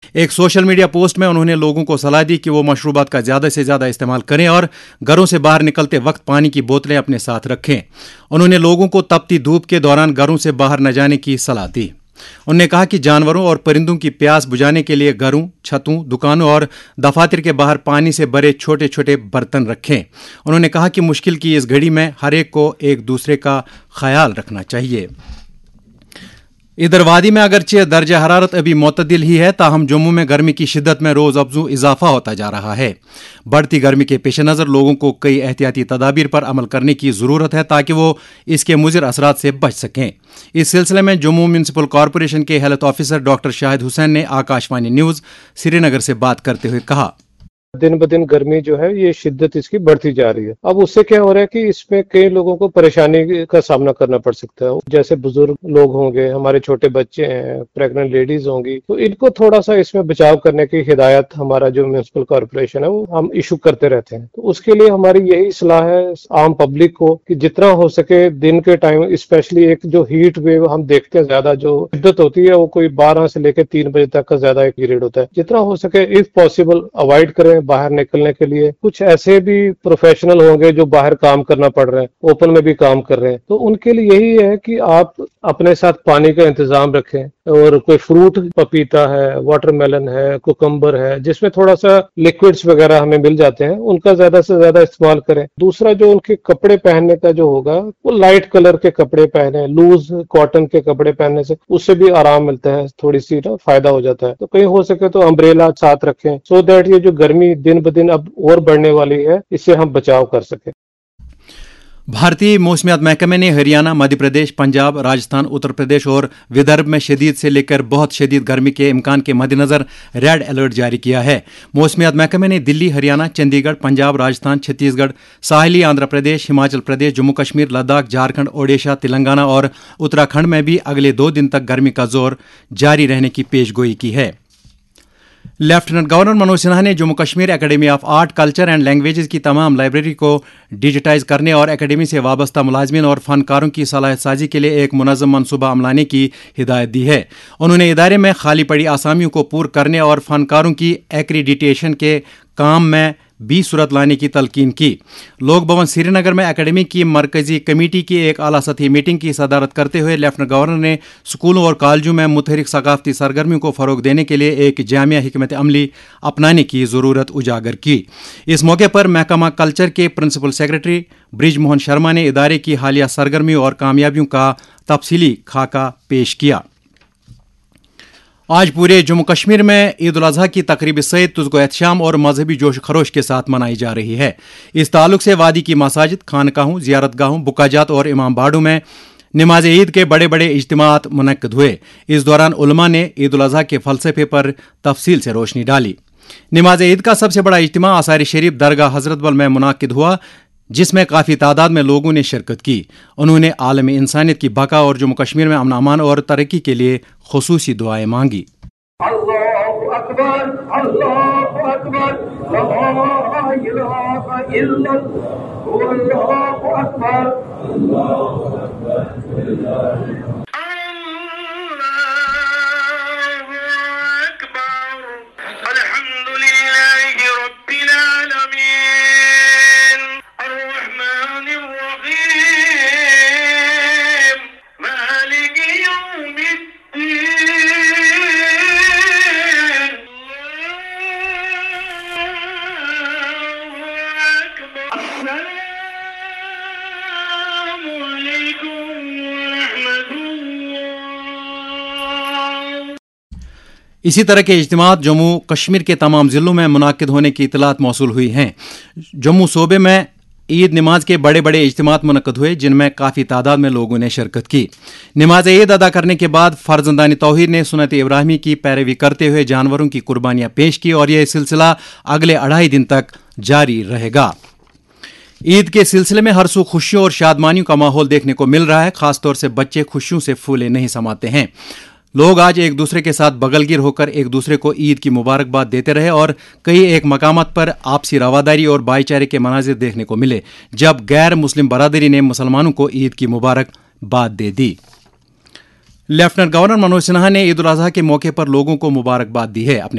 ایک social media post میں انہوں نے لوگوں کو صلاح دی کہ وہ مشروبات کا زیادہ سے زیادہ استعمال کریں اور گھروں سے باہر نکلتے وقت پانی کی بوتلیں اپنے ساتھ رکھیں۔ انہوں نے لوگوں کو تپتی دھوپ کے دوران گھروں سے باہر نہ جانے کی صلاح دی۔ انہوں نے کہا کہ جانوروں اور پرندوں کی پیاس بجھانے کے لیے گھروں، چھتوں، دکانوں اور دفاتر کے باہر پانی سے بھرے چھوٹے چھوٹے برتن رکھیں۔ انہوں نے کہا کہ مشکل کی اس گھڑی میں ہر ایک کو ایک دوسرے کا خیال رکھنا چاہیے۔ ادھر وادی میں اگرچہ درجہ حرارت ابھی معتدل ہی ہے، تاہم جموں میں گرمی کی شدت میں روز افزوں اضافہ ہوتا جا رہا ہے۔ بڑھتی گرمی کے پیش نظر لوگوں کو کئی احتیاطی تدابیر پر عمل کرنے کی ضرورت ہے تاکہ وہ اس کے مضر اثرات سے بچ سکیں۔ اس سلسلے میں جموں میونسپل کارپوریشن کے ہیلتھ آفیسر ڈاکٹر شاہد حسین نے آکاش وانی نیوز سری نگر سے بات کرتے ہوئے کہا، دن بدن گرمی جو ہے یہ شدت اس کی بڑھتی جا رہی ہے۔ اب اس سے کیا ہو رہا ہے کہ اس میں کئی لوگوں کو پریشانی کا سامنا کرنا پڑ سکتا ہے، جیسے بزرگ لوگ ہوں گے، ہمارے چھوٹے بچے ہیں، پریگننٹ لیڈیز ہوں گی، تو ان کو تھوڑا سا اس میں بچاؤ کرنے کی ہدایت ہمارا جو میونسپل کارپوریشن ہے وہ ہم ایشو کرتے رہتے ہیں۔ تو اس کے لیے ہماری یہی صلاح ہے عام پبلک کو کہ جتنا ہو سکے دن کے ٹائم، اسپیشلی ایک جو ہیٹ ویو ہم دیکھتے ہیں زیادہ جو شدت ہوتی ہے وہ کوئی 12 سے لے کے 3 بجے تک کا زیادہ ایک پیریڈ ہوتا ہے، جتنا ہو سکے اف پاسبل اوائڈ کریں باہر نکلنے کے لیے۔ کچھ ایسے بھی پروفیشنل ہوں گے جو باہر کام کرنا پڑ رہے ہیں، اوپن میں بھی کام کر رہے ہیں، تو ان کے لیے یہی ہے کہ آپ اپنے ساتھ پانی کا انتظام رکھیں، اور کوئی فروٹ، پپیتا ہے، واٹر میلن ہے، کوکمبر ہے، جس میں تھوڑا سا لکوڈز وغیرہ ہمیں مل جاتے ہیں، ان کا زیادہ سے زیادہ استعمال کریں۔ دوسرا جو ان کے کپڑے پہننے کا جو ہوگا وہ لائٹ کلر کے کپڑے پہنے، لوز کاٹن کے کپڑے پہننے سے اس سے بھی آرام ملتا ہے، تھوڑی سی فائدہ ہو جاتا ہے۔ تو کہیں ہو سکے تو امبریلا ساتھ رکھیں، سو دیٹ یہ جو گرمی دن بدن اب اور بڑھنے والی ہے اس سے ہم بچاؤ کر سکیں۔ بھارتی موسمیات محکمے نے ہریانہ، مدھیہ پردیش، پنجاب، راجستھان، اتر پردیش اور ودربھ میں شدید سے لے کر بہت شدید گرمی کے امکان کے مد نظر ریڈ الرٹ جاری کیا ہے۔ موسمیات محکمے نے دلی، ہریانہ، چندی گڑھ، پنجاب، راجستھان، چھتیس گڑھ، ساحلی آندھرا پردیش، ہماچل پردیش، جموں کشمیر، لداخ، جھارکھنڈ، اوڈیشہ، تلنگانہ اور اتراکھنڈ میں بھی اگلے 2 دن تک گرمی کا زور جاری رہنے کی پیش گوئی کی ہے۔ لیفٹیننٹ گورنر منوج سنہا نے Jammu Kashmir academy of art, culture and languages کی تمام لائبریری کو ڈیجیٹائز کرنے اور اکیڈمی سے وابستہ ملازمین اور فنکاروں کی صلاحیت سازی کے لیے ایک منظم منصوبہ عملانے کی ہدایت دی ہے۔ انہوں نے ادارے میں خالی پڑی آسامیوں کو پور کرنے اور فنکاروں کی ایکریڈیٹیشن کے کام میں بھی صورت لانے کی تلقین کی۔ لوک بھون سری نگر میں اکیڈمی کی مرکزی کمیٹی کی ایک اعلیٰ سطحی میٹنگ کی صدارت کرتے ہوئے لیفٹیننٹ گورنر نے اسکولوں اور کالجوں میں متحرک ثقافتی سرگرمیوں کو فروغ دینے کے لیے ایک جامع حکمت عملی اپنانے کی ضرورت اجاگر کی۔ اس موقع پر محکمہ کلچر کے پرنسپل سیکرٹری برج موہن شرما نے ادارے کی حالیہ سرگرمیوں اور کامیابیوں کا تفصیلی خاکہ پیش کیا۔ آج پورے جموں کشمیر میں عید الاضحیٰ کی تقریب سعید تزگو احتشام اور مذہبی جوش و خروش کے ساتھ منائی جا رہی ہے۔ اس تعلق سے وادی کی مساجد، خانقاہوں، زیارت گاہوں، بکا جات اور امام باڑوں میں نماز عید کے بڑے بڑے اجتماعات منعقد ہوئے۔ اس دوران علماء نے عید الاضحیٰ کے فلسفے پر تفصیل سے روشنی ڈالی۔ نماز عید کا سب سے بڑا اجتماع آثار شریف درگاہ حضرت بل میں منعقد ہوا، جس میں کافی تعداد میں لوگوں نے شرکت کی۔ انہوں نے عالم انسانیت کی بقا اور جموں کشمیر میں امن امان اور ترقی کے لیے خصوصی دعائیں مانگی۔ اللہ اکبر، اللہ اکبر، لا الہ الا اللہ اکبر، اللہ اکبر، اسی طرح کے اجتماعات جموں کشمیر کے تمام ضلعوں میں منعقد ہونے کی اطلاعات موصول ہوئی ہیں۔ جموں صوبے میں عید نماز کے بڑے بڑے اجتماعات منعقد ہوئے، جن میں کافی تعداد میں لوگوں نے شرکت کی۔ نماز عید ادا کرنے کے بعد فرزندان توحید نے سنت ابراہیمی کی پیروی کرتے ہوئے جانوروں کی قربانیاں پیش کی اور یہ سلسلہ اگلے 2.5 دن تک جاری رہے گا۔ عید کے سلسلے میں ہر سو خوشیوں اور شادمانیوں کا ماحول دیکھنے کو مل رہا ہے۔ خاص طور سے بچے خوشیوں سے پھولے نہیں سماتے ہیں۔ لوگ آج ایک دوسرے کے ساتھ بغل گیر ہو کر ایک دوسرے کو عید کی مبارکباد دیتے رہے اور کئی ایک مقامات پر آپسی رواداری اور بھائی چارے کے مناظر دیکھنے کو ملے، جب غیر مسلم برادری نے مسلمانوں کو عید کی مبارکباد دے دی۔ لیفٹیننٹ گورنر منوج سنہا نے عید الاضحیٰ کے موقع پر لوگوں کو مبارکباد دی ہے۔ اپنے